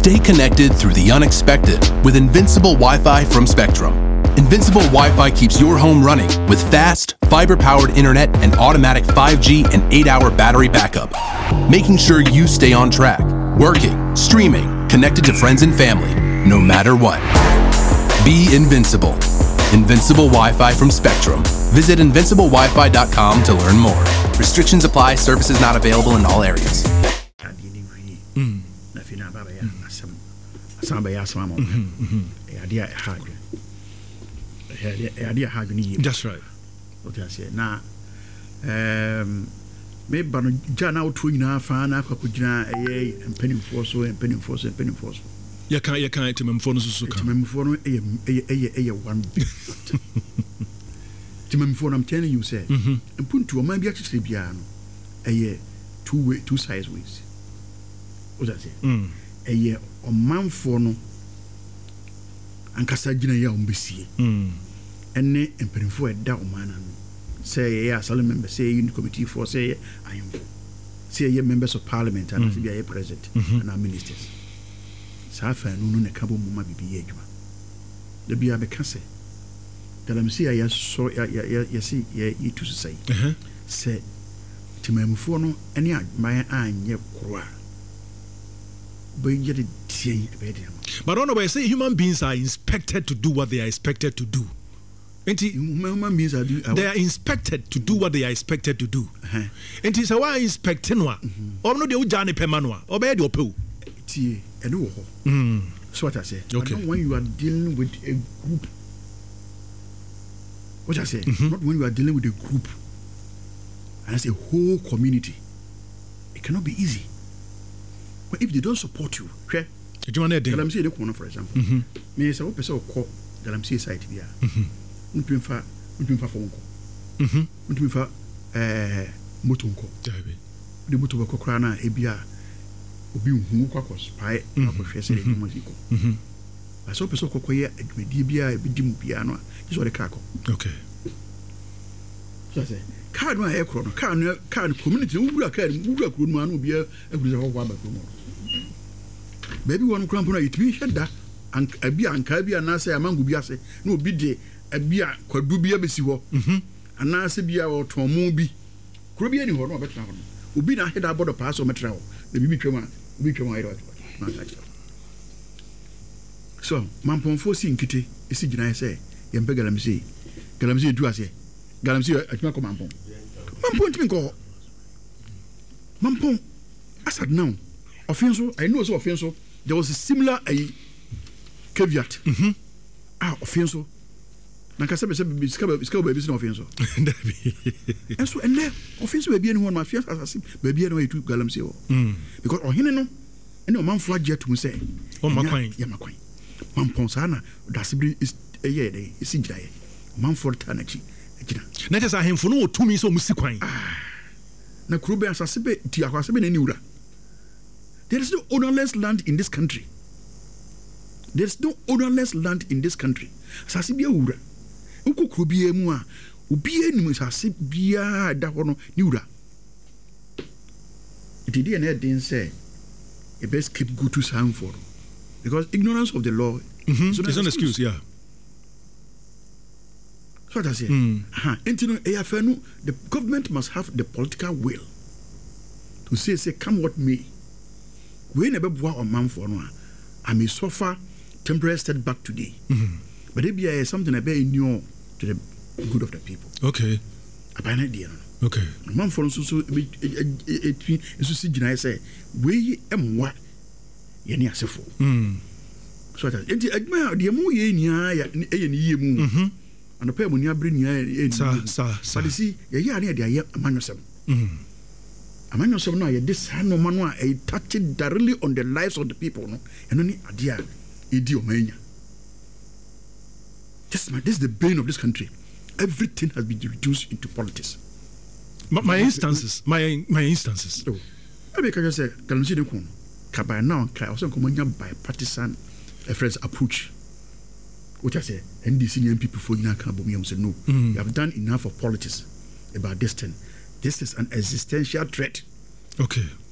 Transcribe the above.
Stay connected through the unexpected with Invincible Wi-Fi from Spectrum. Invincible Wi-Fi keeps your home running with fast, fiber-powered internet and automatic 5G and 8-hour battery backup, making sure you stay on track, working, streaming, connected to friends and family, no matter what. Be invincible. Invincible Wi-Fi from Spectrum. Visit invinciblewifi.com to learn more. Restrictions apply. Services not available in all areas. That's right. What I say now, maybe Jana Twina Fana Kakujina, and penny force, and penny force, and penny force. You can't to memphone one big to memphone. I'm telling you, say, and put to a maybe actually piano a year, two size ways. What I say, a year on man for no and Casagina Yambisi. And ne mpanyinfo ɛda ɔman no sɛ yɛ asale member sɛ yɛ unit committee for sɛ I am sɛ yɛ members of parliament and sɛ yɛ president and our ministers saa fa no ne ka bo mu ma bibi yɛ adwuma da bia bɛka sɛ galamsey a yɛsɔ yɛsi yɛ tu sɛ sɛ timamfo no ɛne adwuma anyɛ koro a bɛyɛ de tie bɛyɛ de ama. But don't know why say human beings are inspected to do what they are expected to do. Human beings are they are inspected to do what they are expected to do. And it's a why inspecting one. Or no, the Johnny Pemanua, or bed your poo. So what I say, okay. Not when you are dealing with a group. What I say, not when you are dealing with a group, and as a whole community, it cannot be easy. But if they don't support you, okay? Galamsey, for example, may say, "Oh, call Galamsey site here." Untumfa fonko. Untumfa motonko. The moto ba kokra na ebia obi hu kwakọ spy na ko hwese de moziko. Ba so peso kokoye adwedi bia ebidim bia no is what the car. Okay. So say car no e kro no car community wura car wura kro no anu bia aguru ho wa ba kro mo. Baby one krampo na yitimi hweda anka bia na say amangu bia say na obi de abia kwadu bia besi ho ana se bia o tomu bi kuro bia ni ho no betra ho obi na heda bodo pass o metra ho na bibi twema obi twema ayro na kacha so mamponfo si nkite esi gina se yempe galamsey du ase galamsey atuma ko mampon timi ko mampon asad now offenso I know so offenso there was a similar caveat offenso na kasa be ska be no offenso and so and there offenso be any one ma fias assassin be no etu galamsey because ohene no ene o man flag jet mu say o makwan mampon sana dasibri is dey isi giraye man for tanachi agina na tesa ahemfo no otumi so musikwan na kurube asase be ti akwase be na niwura. There is no ownerless land in this country. There is no ownerless land in this country. Asase bia wura uko kurube mu a obi anim asase bia da ho no niwura. It dey na den say a best keep go to sound for because ignorance of the law is an excuse, yeah. So what I say, the government must have the political will to say, come what may. We never bought a man for no. I may suffer temporary setback today, but it be something I very new to the good of the people. Okay. Okay. Man for so it see Jina say we what yeni asefo. So that enti adma de mu ye nia ya ni ye mu. And pay money bring sa but you see ye na de aye amanyosem. Amanyosem no ye this no man no a touch it directly on the lives of the people no. Eno ni ade a edi o manya. This is the bane of this country. Everything has been reduced into politics. My instances. Oh, I make just say Galamsey de Kun. By now, I also come bipartisan friends approach. What I say, NDC and people for Yaka say no. You have done enough of politics about this thing. This is an existential threat. Okay.